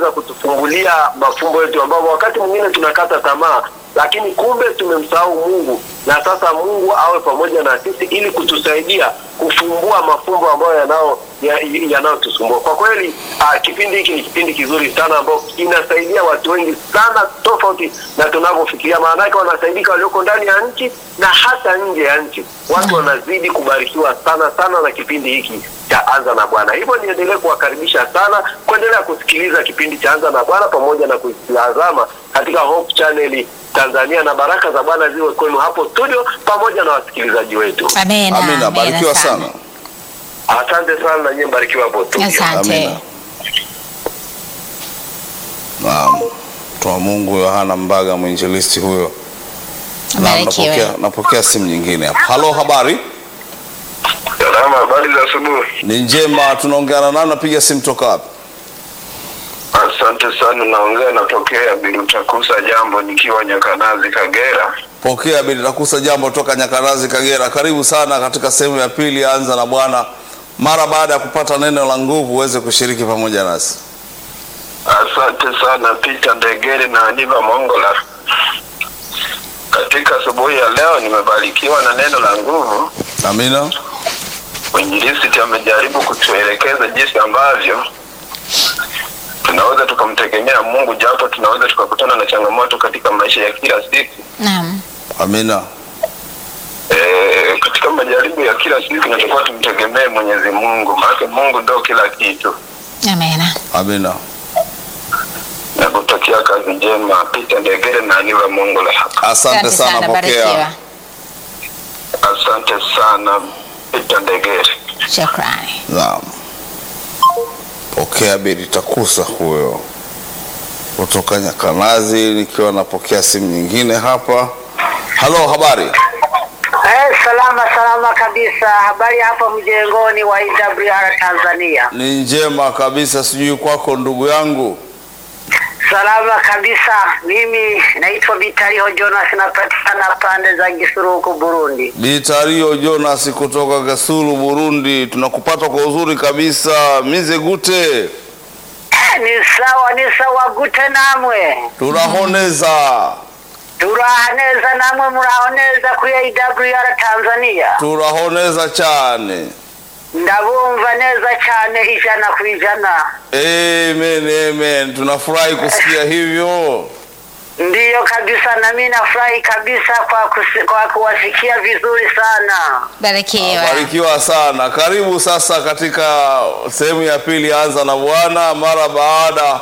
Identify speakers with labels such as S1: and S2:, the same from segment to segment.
S1: kuweza kutufungulia mafumbo yetu, ambapo wakati mwingine tunakata tamaa, lakini kumbe tumemsahau Mungu, na sasa Mungu awe pamoja na sisi ili kutusaidia kufumbua mafumbo ambayo yanayotusumbua. Kwa kweli kipindi hiki ni kipindi kizuri sana ambao inasaidia watu wengi sana, tofauti na tunavyofikiria. Maana yake wanasaidika walioko ndani ya nchi na hata nje ya nchi. Watu wanazidi kubarikiwa sana sana na kipindi hiki cha Anza na Bwana. Hivyo niendelee kuwakaribisha sana kuendelea kusikiliza kipindi cha Anza na Bwana pamoja na kutazama katika Hope Channel Tanzania, na baraka za Bwana ziwe kwenu hapo studio pamoja na wasikilizaji wetu.
S2: Amina.
S3: Amina, barikiwa sana.
S1: Asante sana, na nyinyi barikiwa hapo studio.
S2: Asante.
S3: Naam. Toa Mungu Yohana Mbaga, mwinjilisti huyo. Napokea simu nyingine hapa. Halo, habari?
S1: Salama, habari za asubuhi.
S3: Ni njema, tunaongeana nani, napiga simu toka wapi?
S1: Asante sana, naongea natokea Bilutakusa Jambo nikiwa Nyakanazi Kagera.
S3: Pokea Bilutakusa Jambo toka Nyakanazi Kagera. Karibu sana katika sehemu ya pili Anza na Bwana. Mara baada ya kupata neno la nguvu uweze kushiriki pamoja nasi.
S1: Asante sana Peter Ndegere na Aniva Mongola. Katika asubuhi ya leo nimebarikiwa na neno la nguvu.
S3: Amina.
S1: Mwinjilisti amejaribu kutuelekeza jinsi ambavyo tunaweza tukamtegemea Mungu, japo tunaweza tukakutana na changamoto katika maisha ya kila siku.
S2: Naam.
S3: Amina.
S1: Katika majaribu ya kila siku tunatakiwa tumtegemee Mwenyezi Mungu, maana Mungu ndio kila kitu.
S2: Amina.
S3: Amina.
S1: Na kutakia kazi njema Peter Ndegere na Aniva Mongola.
S3: Asante sana, pokea.
S1: Asante sana Peter Ndegere.
S2: Shukrani.
S3: Naam. Pokea Bilutakusa huyo kutoka Nyakanazi, nikiwa napokea simu nyingine hapa. Halo, habari?
S4: Salama kabisa. Habari hapa mjengoni wa IWR Tanzania?
S3: Ni njema kabisa, sijui kwako ndugu yangu.
S4: Salama kabisa. Mimi naitwa Bitario Jonas, napatikana pande za Gisuru huko Burundi.
S3: Bitario Jonas kutoka Gisuru Burundi, tunakupata kwa uzuri kabisa. Mize gute.
S4: Ni sawa gute namwe.
S3: Turahoneza
S4: namwe murahoneza kuri IWR Tanzania.
S3: Turahoneza cyane.
S4: Ndabumva neza cyane 100%.
S3: Amen. Tunafurahi kusikia hivyo.
S4: Ndiyo kabisa, na mimi nafurahi kabisa kwa kuwasikia vizuri sana.
S3: Barikiwa sana. Karibu sasa katika sehemu ya pili Anza na Bwana, mara baada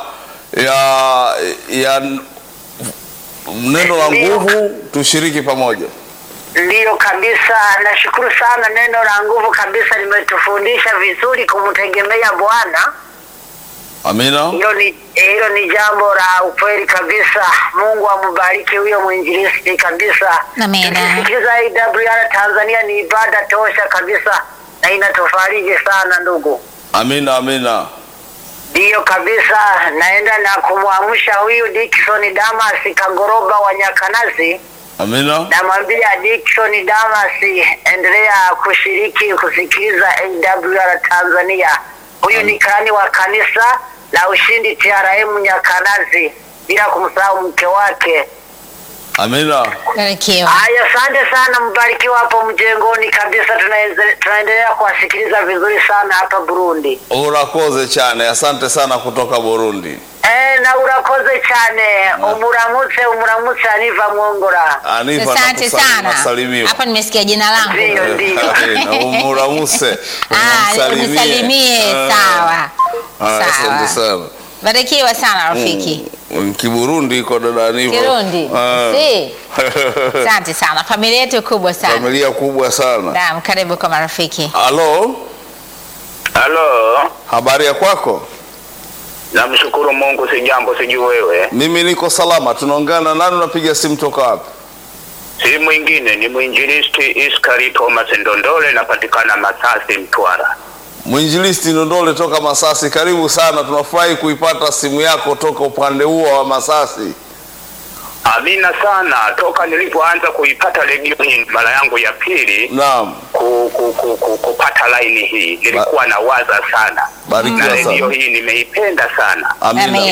S3: ya neno la nguvu tushiriki pamoja.
S4: Ndiyo kabisa, nashukuru sana, neno la nguvu kabisa limetufundisha vizuri kumtegemea Bwana.
S3: Amina.
S4: Hilo ni jambo la ukweli kabisa. Mungu ambariki huyo mwinjilisti kabisa.
S2: Amina.
S4: Sikiza IWR Tanzania ni ibada tosha kabisa na inatufariji sana ndugu.
S3: Amina.
S4: Ndiyo kabisa, naenda na kumwamsha huyu Dickson Damas Kagoroba wa Nyakanazi.
S3: Amina.
S4: Namwambia Dickson Damas, endelea kushiriki kusikiliza IWR Tanzania. Huyu ni karani wa kanisa la Ushindi TRM Nyakanazi, bila kumsahau mke wake.
S3: Amina.
S2: Barikiwa.
S4: Haya, asante sana, mbarikiwa hapo mjengoni kabisa. Tunaendelea kuwasikiliza vizuri sana hapa Burundi.
S3: Urakoze cyane, asante sana kutoka Burundi.
S4: Na urakoze cyane. Umuramutse Aniva Mwongora.
S3: Aniva,
S2: asante sana. Hapa nimesikia jina langu.
S4: Ndio.
S3: Umuramutse.
S2: Unisalimie. Sawa.
S3: Asante sana.
S2: Barikiwa sana rafiki.
S3: Kiburundi iko dada Aniva.
S2: Kirundi. Si. Asante sana. Familia yetu kubwa sana.
S3: Familia kubwa sana.
S2: Naam, karibu kwa marafiki.
S1: Halo.
S3: Habari ya kwako?
S1: Namshukuru Mungu, si jambo, sijui wewe.
S3: Mimi niko salama. Tunaongana nani, unapiga simu toka wapi?
S1: Si mwingine ni mwinjilisti Iskari Thomas Ndondole, napatikana Masasi Mtwara.
S3: Mwinjilisti Ndondole toka Masasi, karibu sana. Tunafurahi kuipata simu yako toka upande huo wa Masasi.
S1: Amina sana. Toka nilipoanza kuipata redio hii mara yangu ya pili,
S3: naam,
S1: kupata line hii nilikuwa na waza sana.
S3: Barikiwa sana.
S1: Redio hii nimeipenda sana.
S3: Amina.